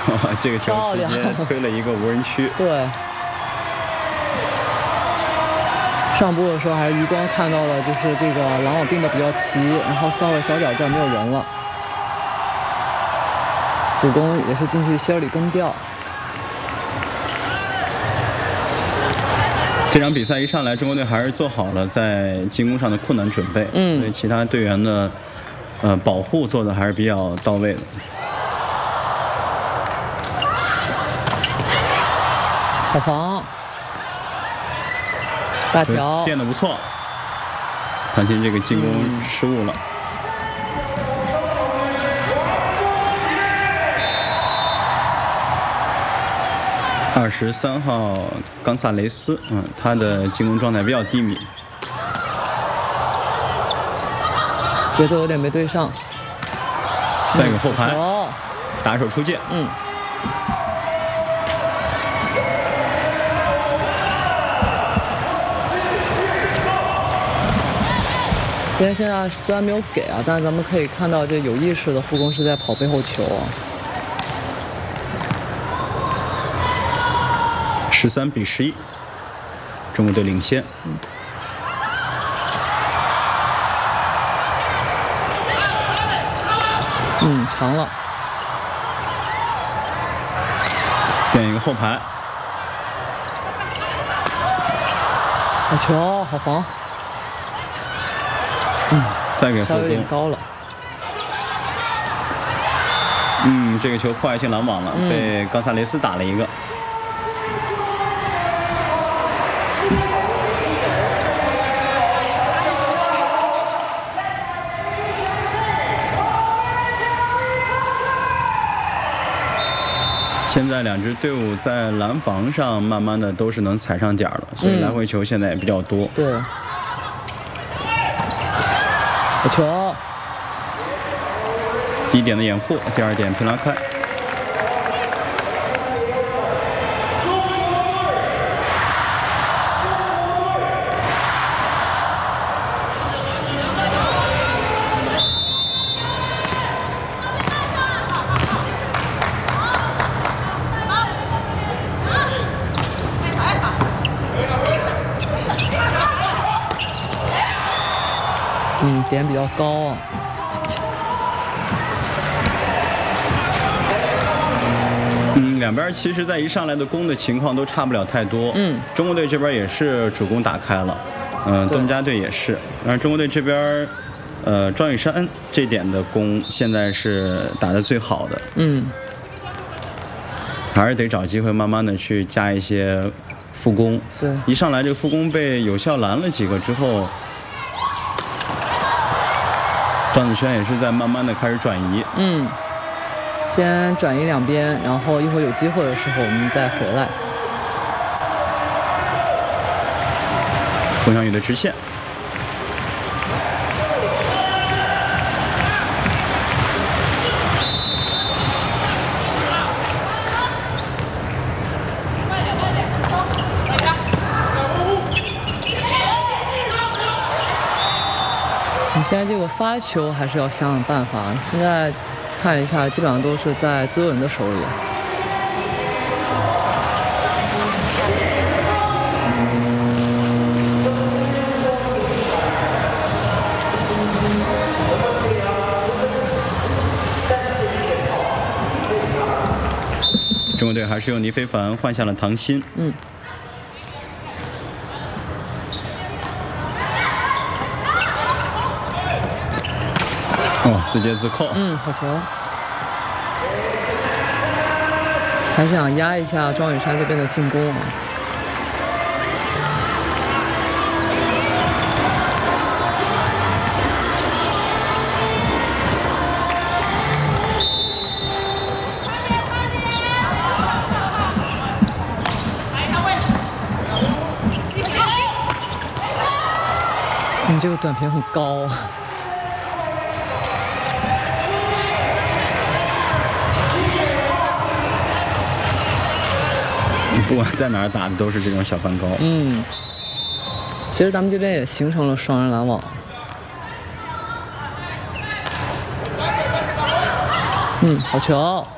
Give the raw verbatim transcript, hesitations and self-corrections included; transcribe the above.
这个球直接推了一个无人区。 对。上波的时候还是余光看到了，就是这个篮网并的比较齐，然后四号小角这儿没有人了。主攻也是进去希尔里跟吊。 这场比赛一上来，中国队还是做好了在进攻上的困难准备，嗯，对其他队员的呃保护做的还是比较到位的。 好防，大条垫的不错，唐鑫这个进攻失误了。二十三号冈萨雷斯，嗯，他的进攻状态比较低迷， 节奏有点没对上。 再一个后排，打手出界， 嗯。今天现在虽然没有给啊，但是咱们可以看到这有意识的副攻是在跑背后球啊。 十三比十一，中国队领先。嗯， 嗯长了。 点一个后排， 好球，好防。嗯， 再给后攻， 有点高了。 嗯，这个球破坏性拦网了，嗯、被冈萨雷斯打了一个。现在两支队伍在拦防上慢慢的都是能踩上点了，所以来回球现在也比较多。 嗯、对。好球！ 第一点的掩护，第二点平拉开。 嗯，点比较高啊。 嗯，两边其实在一上来的攻的情况都差不了太多。嗯，中国队这边也是主攻打开了，嗯，东家队也是。但是中国队这边，呃，庄宇珊这点的攻现在是打得最好的。嗯，还是得找机会慢慢的去加一些副攻。 对， 一上来这个副攻被有效拦了几个之后。张子萱也是在慢慢的开始转移， 嗯，先转移两边，然后一会儿有机会的时候我们再回来。 冯翔宇的直线， 现在这个发球还是要想想办法。现在看一下，基本上都是在资文的手里。 中国队还是用倪非凡换下了唐鑫。嗯。哦，自接自扣。 嗯，好球。还是想压一下庄宇珊这边的进攻啊。你这个短平很高啊。 不管在哪儿打的都是这种小翻高。 嗯，其实咱们这边也形成了双人拦网。嗯，好球。